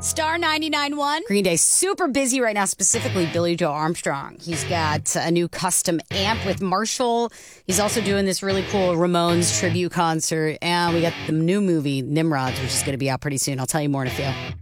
Star 99.1. Green Day super busy right now, specifically Billy Joe Armstrong. He's got a new custom amp with Marshall. He's also doing this really cool Ramones tribute concert. And we got the new movie, Nimrods, which is going to be out pretty soon. I'll tell you more in a few.